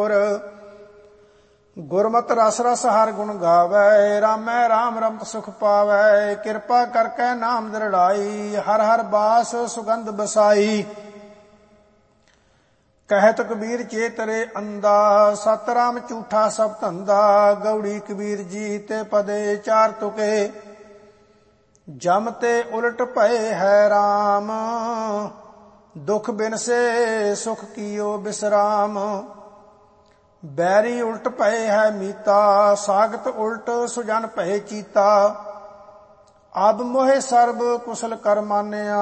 ਹੋਰ। ਗੁਰਮਤਿ ਰਸ ਰਸ ਹਰਿ ਗੁਣ ਗਾਵੈ, ਰਾਮੈ ਰਾਮ ਰਮਤ ਸੁਖ ਪਾਵੈ। ਕਿਰਪਾ ਕਰਕੇ ਨਾਮ ਦ੍ਰਿੜਾਈ, ਹਰ ਹਰ ਬਾਸ ਸੁਗੰਧ ਬਸਾਈ। ਕਹਿਤ ਕਬੀਰ ਚੇਤਰੇ ਅੰਦਾ, ਸਤ ਰਾਮ ਝੂਠਾ ਸਭ ਧੰਦਾ। ਗੌੜੀ ਕਬੀਰ ਜੀ ਤੇ ਪਦੇ ਚਾਰ ਤੁਕੇ, ਜਮ ਤੇ ਉਲਟ ਭਏ ਹੈ ਰਾਮ। ਦੁਖ ਬਿਨਸੇ ਸੁਖ ਕੀਓ ਬਿਸਰਾਮ। ਬੈਰੀ ਉਲਟ ਭਏ ਹੈ ਮੀਤਾ, ਸਾਗਤ ਉਲਟ ਸੁਜਨ ਭਏ ਚੀਤਾ। ਅਬ ਮੋਹਿ ਸਰਬ ਕੁਸਲ ਕਰ ਮਾਨਿਆ,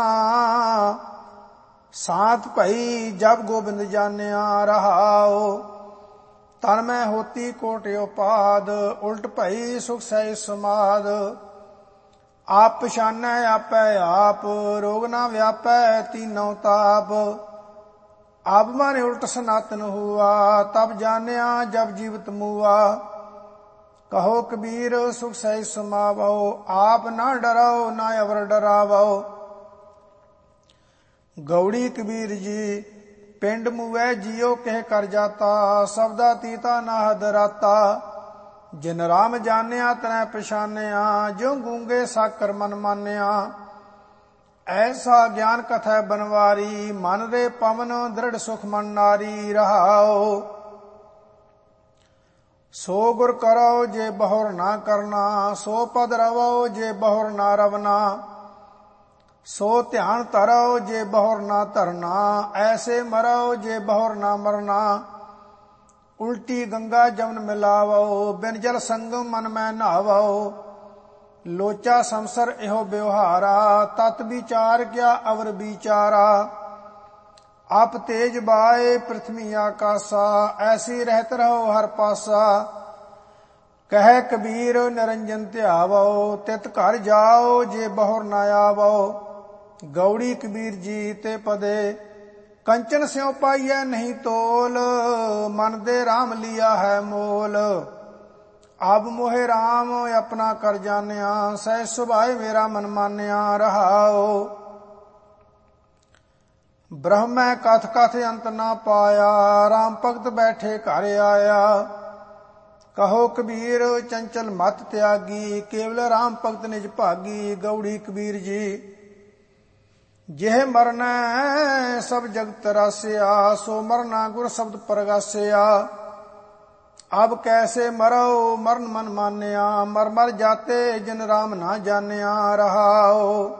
ਸਾਤ ਭਈ ਜਬ ਗੋਬਿੰਦ ਜਾਣਿਆ। ਰਹਾਉ ਤਨ ਮੈਂ ਹੋਤੀ ਕੋਟ ਉਪਾਦ, ਉਲਟ ਭਈ ਸੁਖ ਸਹਿ ਸਮਾਦ। ਆਪ ਪਛਾਨੈ ਆਪੈ ਆਪ, ਰੋਗ ਨਾ ਵਿਆਪੈ ਤੀਨੋ ਤਾਪ। ਆਪ ਮਨ ਉਲਟ ਸਨਾਤਨ ਹੁਆ, ਤਬ ਜਾਣਿਆ ਜਬ ਜੀਵਤ ਮੂਆ। ਕਹੋ ਕਬੀਰ ਸੁਖ ਸਹਿ ਸਮਾਵੋ, ਆਪ ਨਾ ਡਰਾਓ ਨਾ ਅਵਰ ਡਰਾਵੋ। ਗੌੜੀ ਕਬੀਰ ਜੀ ਪਿੰਡ ਮੂਵੈ ਜੀਓ ਕਹਿ ਕਰ ਜਾਤਾ, ਸਬਦਾ ਤੀਤਾ ਨਾ ਹਦ ਰਾਤਾ। ਜਿਨ ਰਾਮ ਜਾਣਿਆ ਤਨੈ ਪਛਾਨਿਆ, ਜਿਉ ਗੂੰਗੇ ਸਾਕਰ ਮਨ ਮਾਨਿਆ। ਐਸਾ ਗਿਆਨ ਕਥੈ ਬਨਵਾਰੀ, ਮਨ ਰੇ ਪਵਨ ਦ੍ਰਿੜ ਸੁਖ ਮਨ ਨਾਰੀ। ਰਹਾਉ ਸੋ ਗੁਰ ਕਰੋ ਜੇ ਬਹੁਰ ਨਾ ਕਰਨਾ, ਸੋ ਪਦ ਰਵੋ ਜੇ ਬਹੁਰ ਨਾ ਰਵਨਾ। ਸੋ ਧਿਆਨ ਧਰੋ ਜੇ ਬਹੁਰ ਨਾ ਧਰਨਾ, ਐਸੇ ਮਰੋ ਜੇ ਬਹੁਰ ਨਾ ਮਰਨਾ। ਉਲਟੀ ਗੰਗਾ ਜਮਨ ਮਿਲਾਵੋ, ਬਿਨ ਜਲ ਸੰਗਮ ਮਨ ਮੈਂ ਨਹਾਵੋ। ਲੋਚਾ ਸੰਸਰ ਇਹੋ ਬਿਵਹਾਰਾ, ਤਤ ਵਿਚਾਰ ਕਿਆ ਅਵਰ ਵਿਚਾਰਾ। ਆਪ ਤੇਜ ਬਾਏ ਪ੍ਰਿਥਵੀ ਆਕਾਸਾ, ਐਸੀ ਰਹਿਤ ਰਹੋ ਹਰ ਪਾਸਾ। ਕਹਿ ਕਬੀਰ ਨਿਰੰਜਨ ਧਿਆਵੋ, ਤਿਤ ਘਰ ਜਾਓ ਜੇ ਬਹੁਰ ਨਾ ਆਵੋ। ਗੌੜੀ ਕਬੀਰ ਜੀ ਤੇ ਪਦੇ ਕੰਚਨ ਸਿਉ ਪਾਈਐ ਨਹੀਂ ਤੋਲ, ਮਨ ਦੇ ਰਾਮ ਲਿਆ ਹੈ ਮੋਲ। ਆਬ ਮੋਹਿ ਰਾਮ ਆਪਣਾ ਕਰ ਜਾਣਿਆ, ਸਹਿ ਸੁਭਾਏ ਮੇਰਾ ਮਨ ਮਾਨਿਆ। ਰਹਾਉ ਬ੍ਰਹਮੈ ਕਥ ਕਥ ਅੰਤ ਨਾ ਪਾਇਆ, ਰਾਮ ਭਗਤ ਬੈਠੇ ਘਰ ਆਇਆ। ਕਹੋ ਕਬੀਰ ਚੰਚਲ ਮਤ ਤਿਆਗੀ, ਕੇਵਲ ਰਾਮ ਭਗਤ ਨਿਜ ਭਾਗੀ। ਗੌੜੀ ਕਬੀਰ ਜੀ ਜਿਹ ਮਰਨੈ ਸਭ ਜਗਤ ਰਾਸਿਆ, ਸੋ ਮਰਨਾ ਗੁਰ ਸ਼ਬਦ ਪ੍ਰਗਾਸਿਆ। ਅਬ ਕੈਸੇ ਮਰੋ ਮਰਨ ਮਨ ਮਾਨਿਆ, ਮਰ ਮਰ ਜਾਤੇ ਜਿਨ ਰਾਮ ਨਾ ਜਾਣਿਆ। ਰਹਾਉ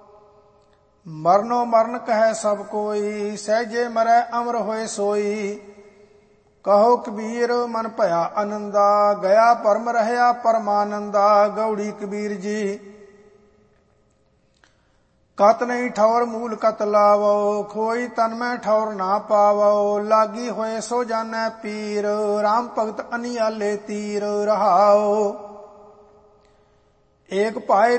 ਮਰਨੋ ਮਰਨ ਕਹੈ ਸਭ ਕੋਈ, ਸਹਿਜੇ ਮਰੈ ਅਮਰ ਹੋਏ ਸੋਈ। ਕਹੋ ਕਬੀਰ ਮਨ ਭਇਆ ਆਨੰਦਾ, ਗਿਆ ਭਰਮ ਰਹਿਆ ਪਰਮਾਨੰਦਾ। ਗੌੜੀ ਕਬੀਰ ਜੀ ਕਤ ਨਹੀਂ ਠੌਰ ਮੂਲ ਕਤ ਲਾਵੋ, ਖੋਈ ਤਨ ਮੈਂ ਠੌਰ ਨਾ ਪਾਵੋ। ਲਾਗੀ ਹੋਏ ਸੋ ਜਾਣੈ ਪੀਰ, ਰਾਮ ਭਗਤ ਅਨਿਆਲੇ ਤੀਰ। ਰਹਾਉ ਏਕ ਭਾਏ